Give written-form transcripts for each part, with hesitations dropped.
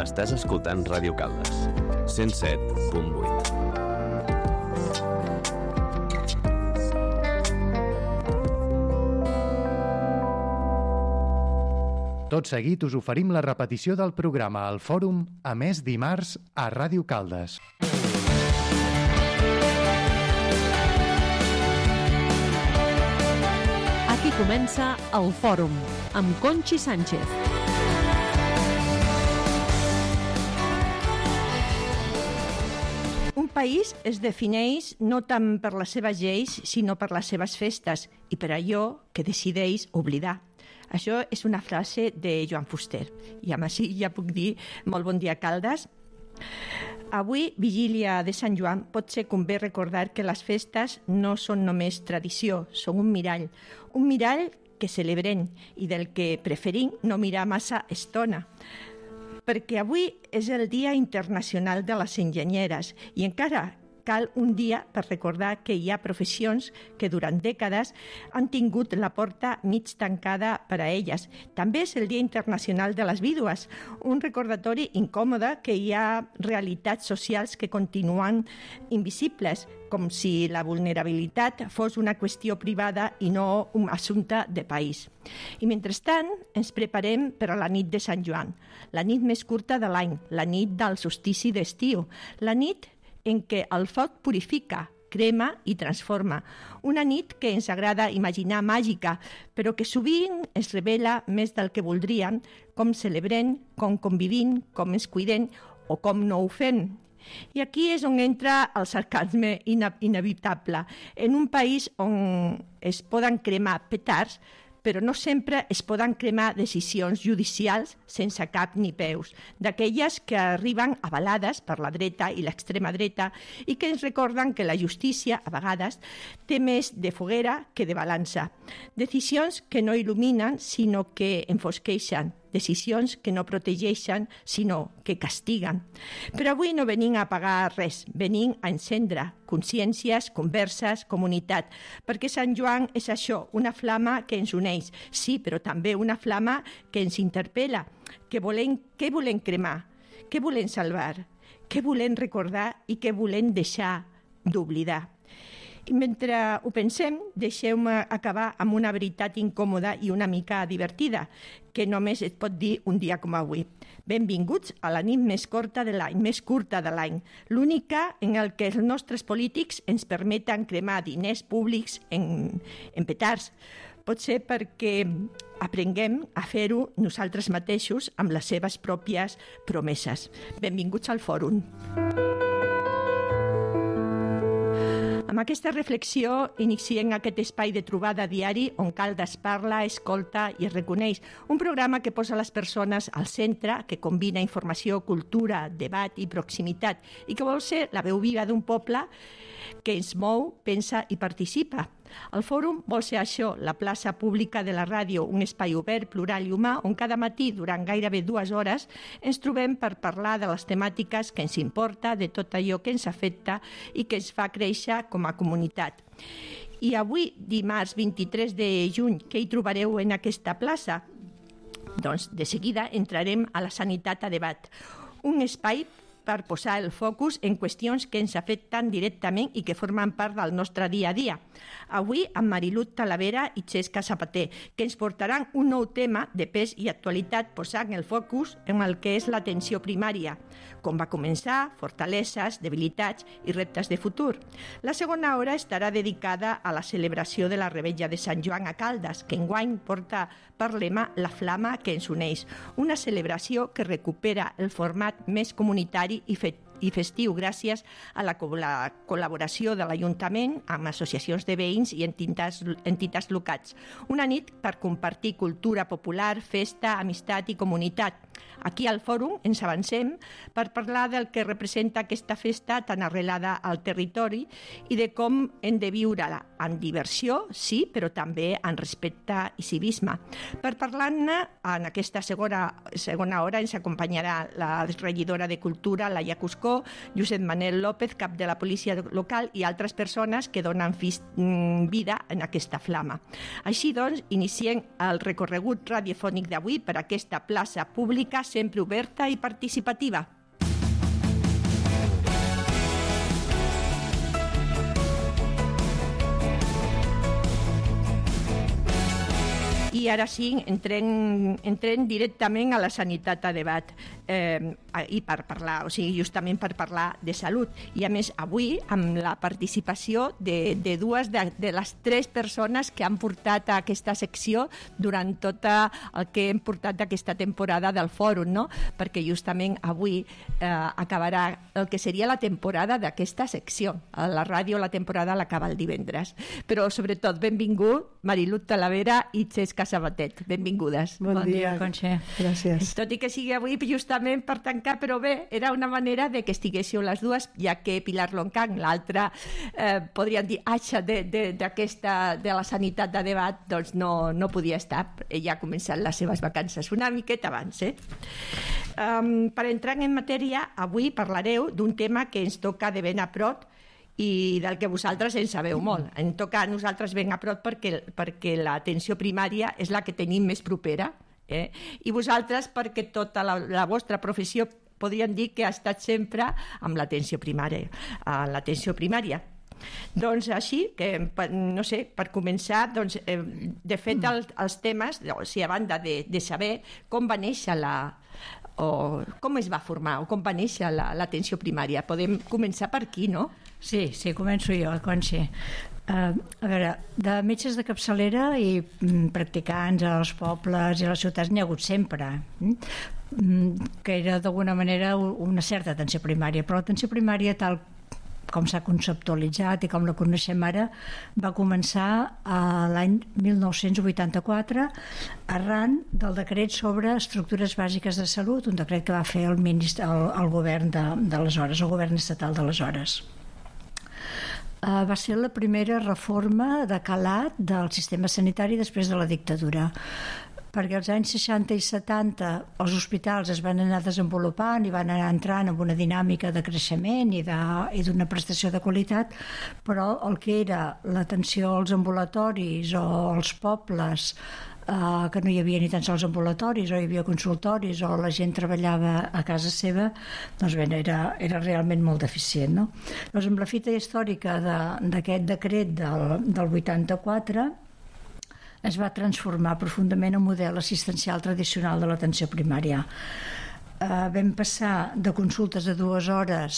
Estàs escoltant Ràdio Caldes, 107.8. Tot seguit us oferim la repetició del programa El Fòrum, emès dimarts a Ràdio Caldes. Aquí comença El Fòrum, amb Conchi Sánchez. Un país es defineix no tant per les seves lleis, sinó per les seves festes i per allò que decideix oblidar. Això és una frase de Joan Fuster. I amb així ja puc dir molt bon dia, Caldes. Avui, vigília de Sant Joan, potser convé recordar que les festes no són només tradició, són un mirall que celebrem i del que preferim no mirar massa estona. Perquè avui és el Dia Internacional de les Enginyeres i encara cal un dia per recordar que hi ha professions que durant dècades han tingut la porta mig tancada per a elles. També és el Dia Internacional de les Vídues, un recordatori incòmode que hi ha realitats socials que continuen invisibles, com si la vulnerabilitat fos una qüestió privada i no un assumpte de país. I mentrestant ens preparem per a la nit de Sant Joan, la nit més curta de l'any, la nit del solstici d'estiu, la nit en què el foc purifica, crema i transforma. Una nit que ens agrada imaginar màgica, però que sovint es revela més del que voldríem, com celebrem, com convivim, com ens cuidem o com no ho fem. I aquí és on entra el sarcasme inevitable. En un país on es poden cremar petards, però no sempre es poden cremar decisions judicials sense cap ni peus, d'aquelles que arriben avalades per la dreta i l'extrema dreta i que ens recorden que la justícia, a vegades, té més de foguera que de balança. Decisions que no il·luminen, sinó que enfosqueixen. Decisions que no protegeixen, sinó que castiguen. Però avui no venim a apagar res, venim a encendre consciències, converses, comunitat, perquè Sant Joan és això, una flama que ens uneix, sí, però també una flama que ens interpel·la. Què volem cremar? Què volem salvar? Què volem recordar i què volem deixar d'oblidar? I mentre ho pensem, deixeu-me acabar amb una veritat incòmoda i una mica divertida, que només et pot dir un dia com avui. Benvinguts a la nit més curta de l'any, l'única en el que els nostres polítics ens permeten cremar diners públics en petards. Pot ser perquè aprenguem a fer-ho nosaltres mateixos amb les seves pròpies promeses. Benvinguts al Fòrum. Amb aquesta reflexió iniciem aquest espai de trobada diari on Caldes parla, escolta i es reconeix. Un programa que posa les persones al centre, que combina informació, cultura, debat i proximitat i que vol ser la veu viva d'un poble que ens mou, pensa i participa. El Fòrum vol ser això, la plaça pública de la ràdio, un espai obert, plural i humà, on cada matí, durant gairebé 2 hores, ens trobem per parlar de les temàtiques que ens importa, de tot allò que ens afecta i que ens fa créixer com a comunitat. I avui, dimarts 23 de juny, què hi trobareu en aquesta plaça? Doncs de seguida entrarem a la sanitat a debat, un espai per posar el focus en qüestions que ens afecten directament i que formen part del nostre dia a dia. Avui amb Marilut Talavera i Xesca Zapater, que ens portaran un nou tema de pes i actualitat posant el focus en el que és l'atenció primària, com va començar, fortaleses, debilitats i reptes de futur. La segona hora estarà dedicada a la celebració de la Revetlla de Sant Joan a Caldes, que enguany porta per lema la flama que ens uneix, una celebració que recupera el format més comunitari i festiu gràcies a la col·laboració de l'Ajuntament amb associacions de veïns i entitats locals. Una nit per compartir cultura popular, festa, amistat i comunitat. Aquí al Fòrum ens avancem per parlar del que representa aquesta festa tan arrelada al territori i de com hem de viure-la amb diversió, sí, però també amb respecte i civisme. Per parlar-ne, en aquesta segona hora ens acompanyarà la regidora de Cultura, Laia Cuscó, Josep Manel López, cap de la policia local i altres persones que donen vida en aquesta flama. Així doncs, iniciem el recorregut radiofònic d'avui per aquesta plaça pública sempre oberta i participativa. I ara sí, entrem directament a la sanitat a debat i per parlar, o sigui, justament per parlar de salut. I a més, avui, amb la participació de dues de les 3 persones que han portat a aquesta secció durant tot el que hem portat d'aquesta temporada del Fòrum, no? Perquè justament avui acabarà el que seria la temporada d'aquesta secció. A la ràdio la temporada l'acaba el divendres. Però, sobretot, benvingut Marilut Talavera i Xesca Sabatet. Benvingudes. Bon dia, Conxe. Gràcies. Tot i que sigui avui justament per tancar, però bé, era una manera de que estiguéssiu les dues, ja que Pilar Loncang, l'altra, podríem dir, aixa d'aquesta, de la sanitat de debat, doncs no podia estar. Ella ha començat les seves vacances una miqueta abans. Per entrar en matèria, avui parlareu d'un tema que ens toca de ben a prop i del que vosaltres en sabeu molt. Ens toca a nosaltres ben a prop perquè l'atenció primària és la que tenim més propera, i vosaltres perquè tota la vostra professió podríem dir que ha estat sempre amb l'atenció primària. Doncs així, que no sé, per començar, doncs, de fet els temes, o sigui, a banda de saber com va néixer o com es va formar o com va néixer l'atenció primària, podem començar per aquí, no? Sí, començo jo, Conxe. A veure, de metges de capçalera i practicants als pobles i a les ciutats n'hi ha hagut sempre, que era d'alguna manera una certa atenció primària, però l'atenció primària tal com s'ha conceptualitzat i com la coneixem ara, va començar l'any 1984 arran del decret sobre estructures bàsiques de salut, un decret que va fer el govern d'aleshores, el govern estatal d'aleshores. Va ser la primera reforma de calat del sistema sanitari després de la dictadura, perquè als anys 60 i 70 els hospitals es van anar desenvolupant i van anar entrant en una dinàmica de creixement i d'una prestació de qualitat, però el que era l'atenció als ambulatoris o als pobles, que no hi havia ni tan sols ambulatoris o hi havia consultoris o la gent treballava a casa seva, doncs bé, era realment molt deficient, no? Doncs amb la fita històrica d'aquest decret del 84 es va transformar profundament el model assistencial tradicional de l'atenció primària. Vam passar de consultes de 2 hores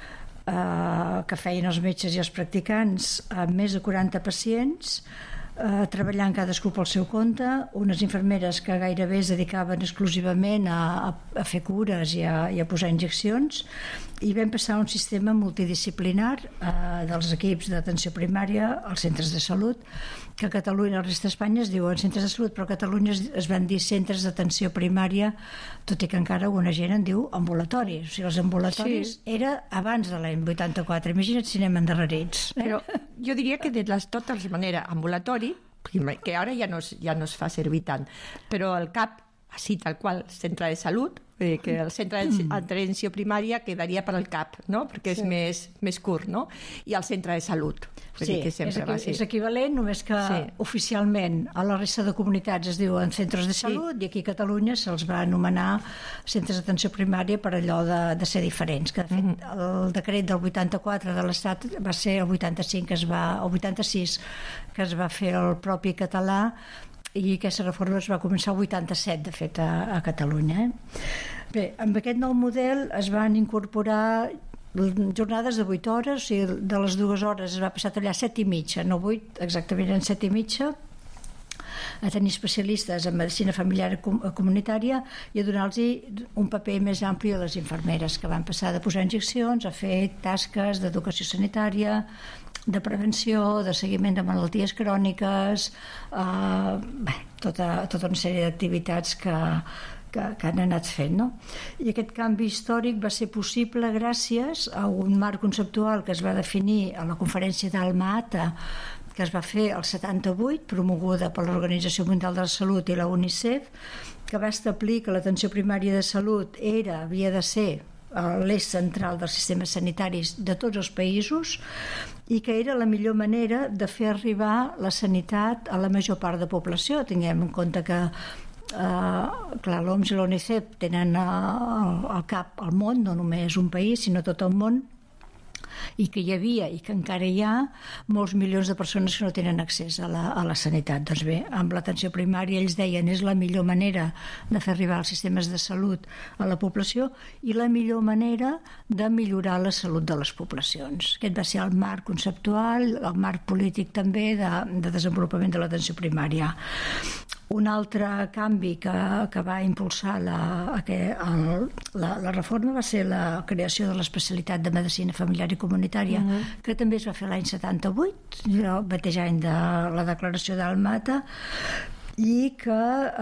que feien els metges i els practicants a més de 40 pacients, treballant cadascú pel seu compte, unes infermeres que gairebé es dedicaven exclusivament a fer cures i a posar injeccions, i vam passar a un sistema multidisciplinar dels equips d'atenció primària als centres de salut, que a Catalunya, a la resta d'Espanya es diuen centres de salut, però a Catalunya es van dir centres d'atenció primària, tot i que encara alguna gent en diu ambulatoris. O sigui, els ambulatoris era abans de l'any 84. Imagina't si anem endarrerits. Però jo diria que de totes maneres, ambulatori, que ara ja no es fa servir tant, però el CAP, així tal qual, centre de salut, que el centre d'atenció primària quedaria per al CAP, no? Perquè és més curt, no? I el centre de salut. Sí, és equivalent, només que oficialment a la resta de comunitats es diuen centres de salut i aquí a Catalunya se'ls va anomenar centres d'atenció primària per allò de ser diferents, que de fet el decret del 84 de l'Estat va ser el 85 el 86 que es va fer el propi català, i aquesta reforma es va començar el 87, de fet, a Catalunya. Bé, amb aquest nou model es van incorporar jornades de 8 hores, o sigui, de les 2 hores es va passar a tallar 7 i mitja, no 8, exactament en 7 i mitja, a tenir especialistes en medicina familiar i comunitària i a donar-los un paper més ampli a les infermeres, que van passar de posar injeccions a fer tasques d'educació sanitària, de prevenció, de seguiment de malalties cròniques, tota una sèrie d'activitats que han anat fent, no? I aquest canvi històric va ser possible gràcies a un marc conceptual que es va definir a la conferència d'Alma-Ata, que es va fer el 78, promoguda per l'Organització Mundial de la Salut i la UNICEF, que va establir que l'atenció primària de salut havia de ser l'eix central dels sistemes sanitaris de tots els països i que era la millor manera de fer arribar la sanitat a la major part de població. Tinguem en compte que clar, l'OMS i l'UNICEF tenen al cap el món, no només un país, sinó tot el món, i que hi havia i que encara hi ha molts milions de persones que no tenen accés a la sanitat. Doncs bé, amb l'atenció primària ells deien és la millor manera de fer arribar els sistemes de salut a la població i la millor manera de millorar la salut de les poblacions. Aquest va ser el marc conceptual, el marc polític també de desenvolupament de l'atenció primària. Un altre canvi que va impulsar la reforma va ser la creació de l'especialitat de medicina familiar i comunitària, que també es va fer l'any 78, el mateix any de la declaració d'Almata, i que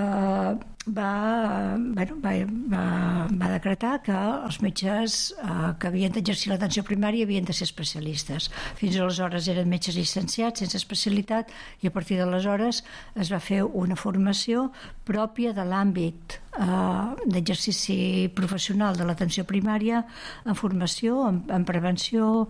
va decretar que els metges que havien d'exercir l'atenció primària havien de ser especialistes. Fins aleshores eren metges llicenciats sense especialitat i a partir d'aleshores es va fer una formació pròpia de l'àmbit d'exercici professional de l'atenció primària, en formació, en prevenció,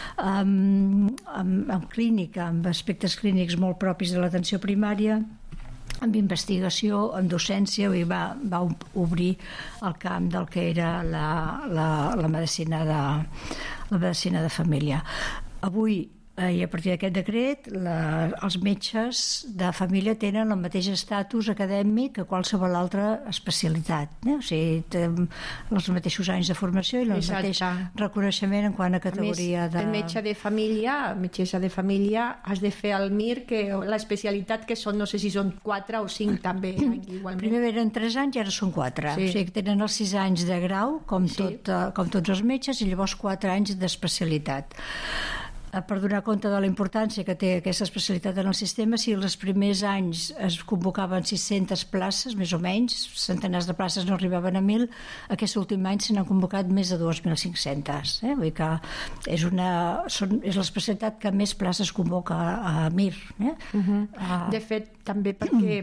en clínica, amb aspectes clínics molt propis de l'atenció primària, amb investigació, amb docència, i va obrir el camp del que era la medicina de família. Avui, i a partir d'aquest decret, els metges de família tenen el mateix estatus acadèmic que qualsevol altra especialitat. O sigui, tenen els mateixos anys de formació i el mateix reconeixement en quant a categoria de... El metge de família, metgessa de família, has de fer el MIR, que l'especialitat que són, no sé si són 4 o 5 també. Igualment. Primer eren 3 anys i ara són 4. Sí. O sigui, tenen els 6 anys de grau, com tots els metges, i llavors 4 anys d'especialitat. Per donar compte de la importància que té aquesta especialitat en el sistema, si els primers anys es convocaven 600 places, més o menys, centenars de places no arribaven a 1.000, aquest últim any se n'han convocat més de 2.500. Vull dir que és l'especialitat que més places convoca a MIR. De fet, també perquè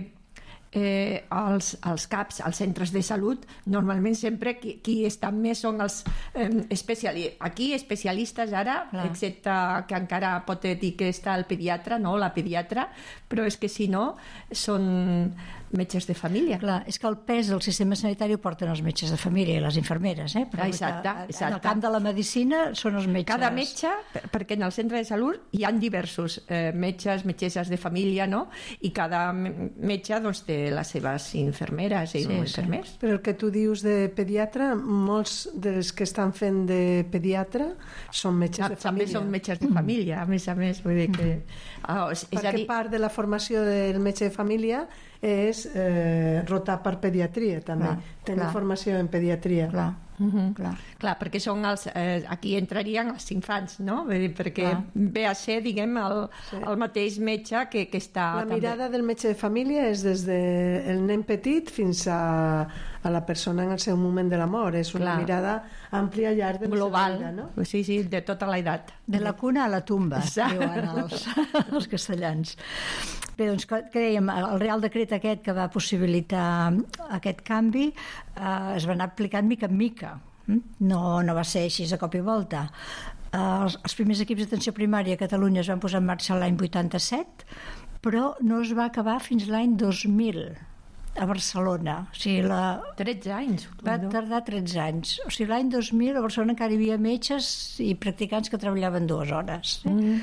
als CAPs, als centres de salut, normalment sempre qui estan més són els especialistes. Aquí especialistes ara, excepte que encara pot dir que està el pediatre, no, la pediatra, però és que si no són metges de família. Clar, és que el pes del sistema sanitari ho porten els metges de família i les infermeres, però exacte. En el camp de la medicina són els metges. Cada metge, perquè en el centre de salut hi ha diversos metges, metgesses de família, no? I cada metge doncs, té les seves infermeres i infermers. Però el que tu dius de pediatre, molts dels que estan fent de pediatre són metges de família. També són metges de família, a més. Vull dir que... Perquè part de la formació del metge de família és rotar per pediatria també, tenir formació en pediatria. Clar, perquè són aquí entrarien els infants, no? Perquè ve a ser, diguem, el mateix metge que està... La mirada del metge de família és des del nen petit fins a la persona en el seu moment de la mort. És una mirada àmplia, llarg de global, vida, no? Sí, de tota l'edat. De la cuna a la tumba, diuen els castellans. Bé, doncs, què dèiem? El Real Decret aquest que va possibilitar aquest canvi es va anar aplicant mica en mica. No va ser així a cop i volta. Els primers equips d'atenció primària a Catalunya es van posar en marxa l'any 87, però no es va acabar fins l'any 2000 a Barcelona. O sigui, 13 anys. Va tardar 13 anys. O sigui, l'any 2000 a Barcelona encara hi havia metges i practicants que treballaven 2 hores.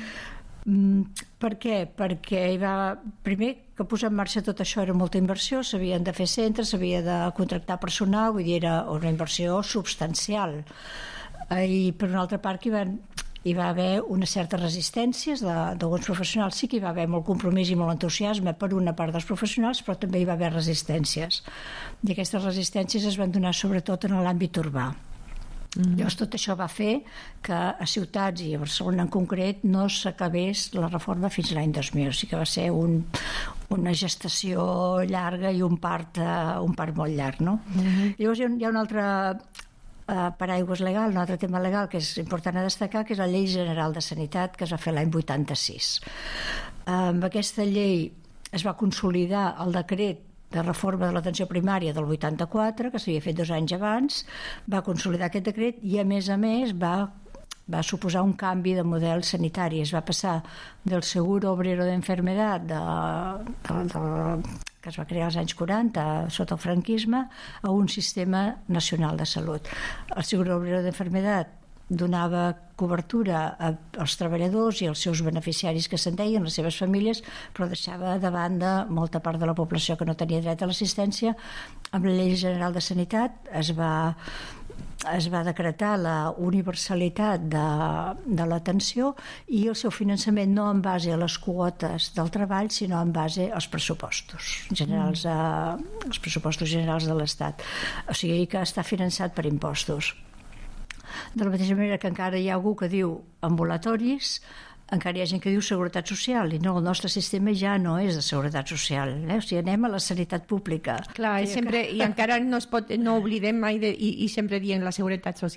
Per què? Perquè primer que posar en marxa tot això era molta inversió, s'havien de fer centres, s'havia de contractar personal, vull dir, era una inversió substancial. I per una altra part hi va haver unes certes resistències d'alguns professionals. Sí que hi va haver molt compromís i molt entusiasme per una part dels professionals, però també hi va haver resistències. I aquestes resistències es van donar sobretot en l'àmbit urbà. Llavors tot això va fer que a ciutats i a Barcelona en concret no s'acabés la reforma fins l'any 2000, o sigui que va ser una gestació llarga i un part molt llarg, no? Llavors hi ha un altre paraigües legal, un altre tema legal que és important a destacar, que és la Llei General de Sanitat, que es va fer l'any 86. Amb aquesta llei es va consolidar el decret de reforma de l'atenció primària del 84, que s'havia fet 2 anys abans, va consolidar aquest decret i, a més, va va suposar un canvi de model sanitari. Es va passar del seguro obrero de enfermedad que es va crear als anys 40 sota el franquisme a un sistema nacional de salut. El seguro obrero de enfermedad donava cobertura als treballadors i als seus beneficiaris que se'n deien, les seves famílies, però deixava de banda molta part de la població que no tenia dret a l'assistència. Amb la Llei General de Sanitat es va decretar la universalitat de l'atenció i el seu finançament no en base a les quotes del treball, sinó en base als pressupostos generals, als pressupostos generals de l'Estat. O sigui que està finançat per impostos. De la mateixa manera que encara hi ha algú que diu ambulatoris, encara hi ha gent que diu seguretat social, i no, el nostre sistema ja no és de seguretat social, o sigui, anem a la sanitat pública. Clar, i encara no oblidem mai i sempre diem la seguretat social.